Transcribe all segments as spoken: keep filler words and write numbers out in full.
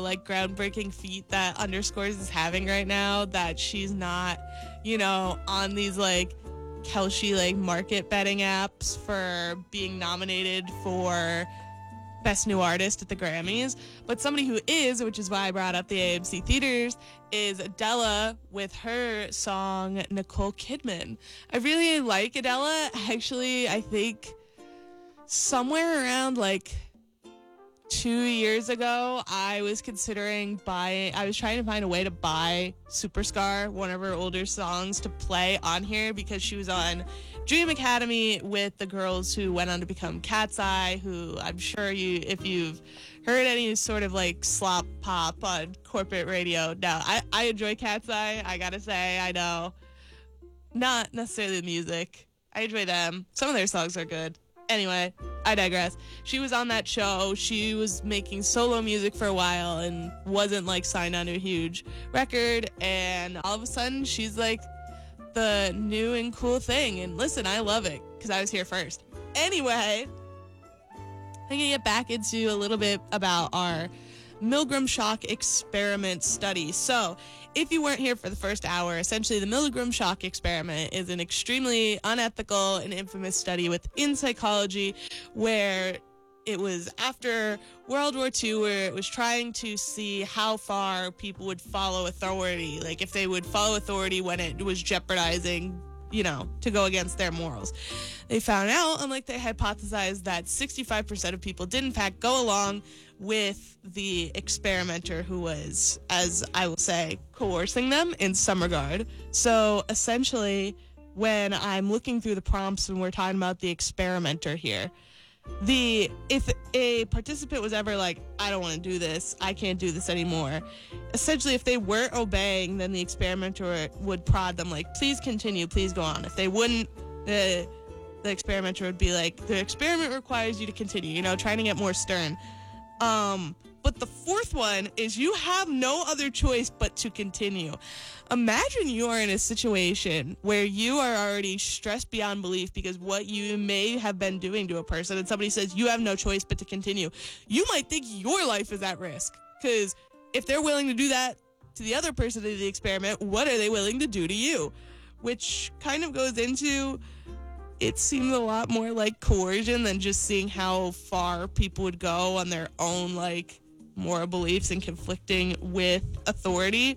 like groundbreaking feat that Underscores is having right now, that she's not, you know, on these like Kelshi like market betting apps for being nominated for Best New Artist at the Grammys, but somebody who is, which is why I brought up the A M C Theaters, is Adele with her song Nicole Kidman. I really like Adele. Actually, I think somewhere around like two years ago, I was considering buying, I was trying to find a way to buy Superstar, one of her older songs, to play on here because she was on Dream Academy with the girls who went on to become Cat's Eye, who I'm sure you, if you've heard any sort of like slop pop on corporate radio, no, I, I enjoy Cat's Eye, I gotta say, I know. Not necessarily the music. I enjoy them. Some of their songs are good. Anyway, I digress. She was on that show. She was making solo music for a while and wasn't like signed onto a huge record. And all of a sudden, she's like the new and cool thing. And listen, I love it because I was here first. Anyway, I'm going to get back into a little bit about our Milgram shock experiment study. So if you weren't here for the first hour, essentially the Milgram shock experiment is an extremely unethical and infamous study within psychology where it was after World War Two, where it was trying to see how far people would follow authority, like if they would follow authority when it was jeopardizing, you know, to go against their morals. They found out, unlike they hypothesized, that sixty-five percent of people did in fact go along with the experimenter who was, as I will say, coercing them in some regard. So essentially, when I'm looking through the prompts and we're talking about the experimenter here, the if a participant was ever like, I don't want to do this, I can't do this anymore, essentially if they weren't obeying, then the experimenter would prod them like, please continue, please go on. If they wouldn't, the the experimenter would be like, the experiment requires you to continue, you know, trying to get more stern. Um, but the fourth one is you have no other choice but to continue. Imagine you are in a situation where you are already stressed beyond belief because what you may have been doing to a person, and somebody says you have no choice but to continue. You might think your life is at risk because if they're willing to do that to the other person in the experiment, what are they willing to do to you? Which kind of goes into, it seems a lot more like coercion than just seeing how far people would go on their own, like, moral beliefs and conflicting with authority.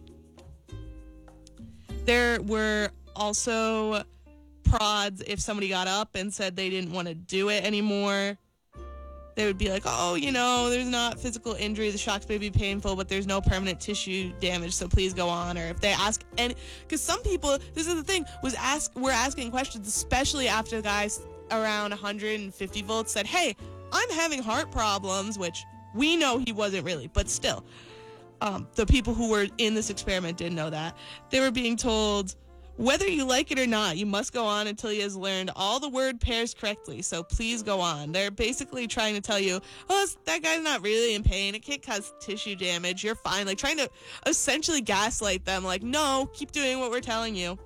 There were also prods if somebody got up and said they didn't want to do it anymore. They would be like, oh, you know, there's not physical injury, the shocks may be painful, but there's no permanent tissue damage, so please go on. Or if they ask any, because some people, this is the thing, was ask, we're asking questions, especially after the guys around one hundred fifty volts said, hey, I'm having heart problems, which we know he wasn't really, but still. Um, the people who were in this experiment didn't know that. They were being told, whether you like it or not, you must go on until he has learned all the word pairs correctly, so please go on. They're basically trying to tell you, oh, that guy's not really in pain, it can't cause tissue damage, you're fine. Like, trying to essentially gaslight them, like, no, keep doing what we're telling you.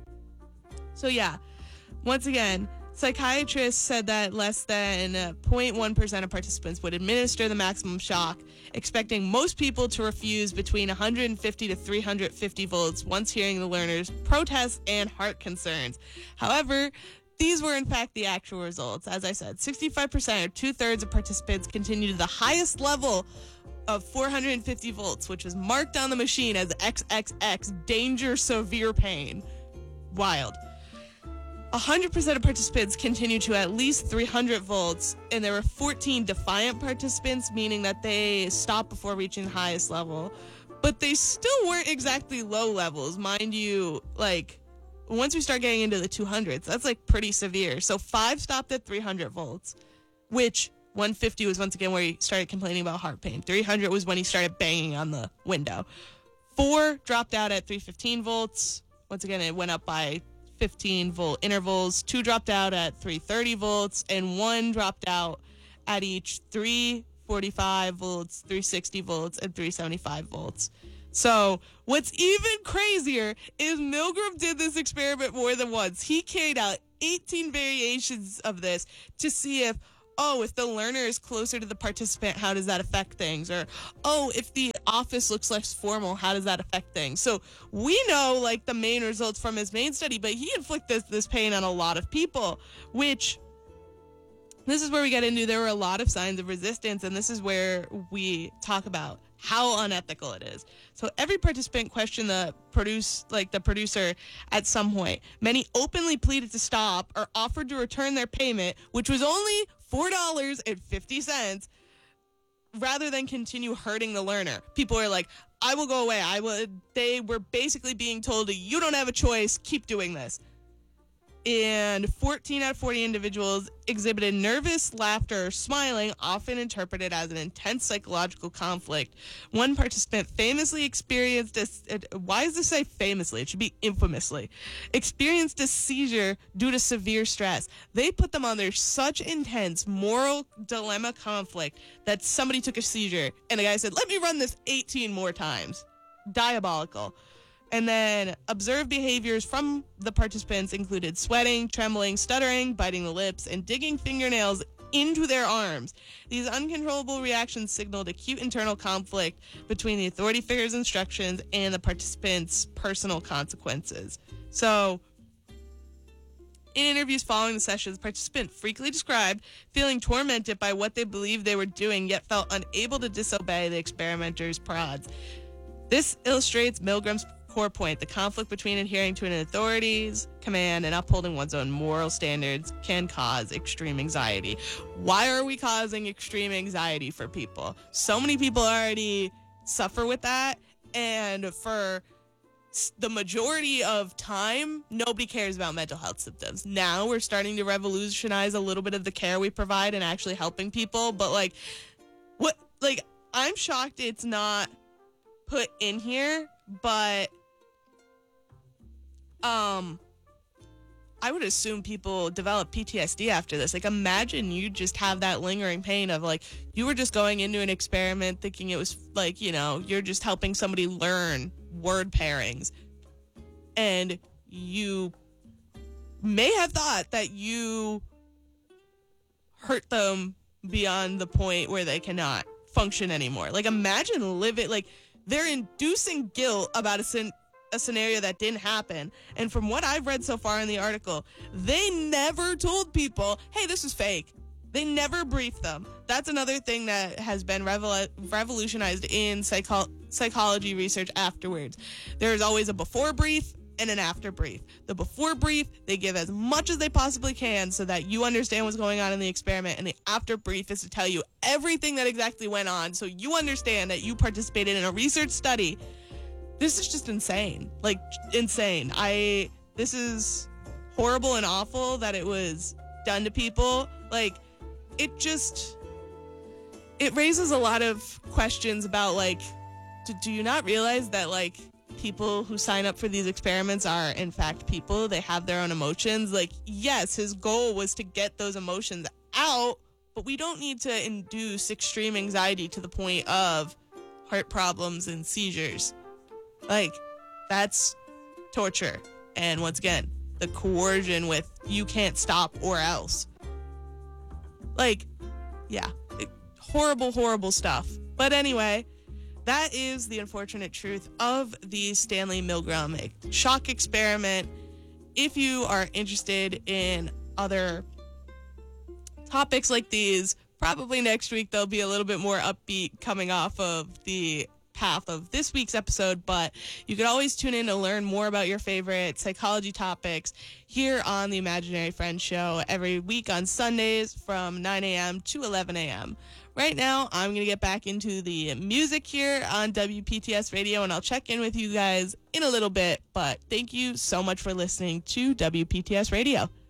So yeah, once again, psychiatrists said that less than zero point one percent of participants would administer the maximum shock, expecting most people to refuse between one hundred fifty to three hundred fifty volts once hearing the learner's protests and heart concerns. However, these were in fact the actual results. As I said, sixty-five percent or two-thirds of participants continued to the highest level of four hundred fifty volts, which was marked on the machine as triple X, danger, severe pain. Wild. one hundred percent of participants continued to at least three hundred volts, and there were fourteen defiant participants, meaning that they stopped before reaching the highest level. But they still weren't exactly low levels. Mind you, like, once we start getting into the two hundreds, that's, like, pretty severe. So five stopped at three hundred volts, which one fifty was once again where he started complaining about heart pain. three hundred was when he started banging on the window. Four dropped out at three hundred fifteen volts. Once again, it went up by fifteen volt intervals. Two dropped out at three hundred thirty volts, and one dropped out at each three hundred forty-five volts, three hundred sixty volts, and three hundred seventy-five volts. So what's even crazier is Milgram did this experiment more than once. He carried out eighteen variations of this to see if oh, if the learner is closer to the participant, how does that affect things? Or, oh, if the office looks less formal, how does that affect things? So we know, like, the main results from his main study, but he inflicted this, this pain on a lot of people, which, this is where we get into, there were a lot of signs of resistance, and this is where we talk about how unethical it is. So every participant questioned the produce, like the producer at some point. Many openly pleaded to stop or offered to return their payment, which was only four dollars and fifty cents, rather than continue hurting the learner. People were like, I will go away. I will. They were basically being told, you don't have a choice. Keep doing this. And fourteen out of forty individuals exhibited nervous laughter or smiling, often interpreted as an intense psychological conflict. One participant famously experienced a, why does this say famously? It should be infamously, experienced a seizure due to severe stress. They put them under such intense moral dilemma conflict that somebody took a seizure, and the guy said, let me run this eighteen more times. Diabolical. And then observed behaviors from the participants included sweating, trembling, stuttering, biting the lips, and digging fingernails into their arms. These uncontrollable reactions signaled acute internal conflict between the authority figure's instructions and the participants' personal consequences. So, in interviews following the sessions, participants frequently described feeling tormented by what they believed they were doing, yet felt unable to disobey the experimenters' prods. This illustrates Milgram's core point: the conflict between adhering to an authority's command and upholding one's own moral standards can cause extreme anxiety. Why are we causing extreme anxiety for people? So many people already suffer with that, and for the majority of time, nobody cares about mental health symptoms. Now we're starting to revolutionize a little bit of the care we provide and actually helping people, but like, what, like, I'm shocked it's not put in here, but um I would assume people develop P T S D after this. Like, imagine you just have that lingering pain of, like, you were just going into an experiment thinking it was, like, you know, you're just helping somebody learn word pairings, and you may have thought that you hurt them beyond the point where they cannot function anymore. Like, imagine living, like, they're inducing guilt about a sin- a scenario that didn't happen. And from what I've read so far in the article, they never told people, hey, this is fake. They never briefed them. That's another thing that has been revol- revolutionized in psycho- psychology research afterwards. There's always a before brief and an after brief. The before brief, they give as much as they possibly can so that you understand what's going on in the experiment, and the after brief is to tell you everything that exactly went on so you understand that you participated in a research study. This is just insane. Like, insane. I, this is horrible and awful that it was done to people. Like, it just, it raises a lot of questions about, like, do, do you not realize that, like, people who sign up for these experiments are, in fact, people? They have their own emotions. Like, yes, his goal was to get those emotions out, but we don't need to induce extreme anxiety to the point of heart problems and seizures. Like, that's torture. And once again, the coercion with you can't stop or else. Like, yeah, it, horrible, horrible stuff. But anyway, that is the unfortunate truth of the Stanley Milgram shock experiment. If you are interested in other topics like these, probably next week there'll be a little bit more upbeat coming off of the path of this week's episode, but you can always tune in to learn more about your favorite psychology topics here on the Imaginary Friends Show every week on Sundays from nine a.m. to eleven a.m. Right now, I'm going to get back into the music here on W P T S Radio, and I'll check in with you guys in a little bit, but thank you so much for listening to W P T S Radio.